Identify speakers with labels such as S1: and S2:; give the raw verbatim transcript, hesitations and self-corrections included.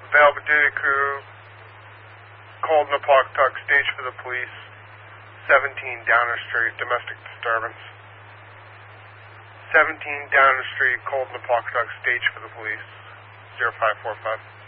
S1: Valverde crew, called Naupatuck, stage for the police, seventeen Downer Street, domestic disturbance. seventeen Downer Street, called Naupatuck, stage for the police, zero five four five.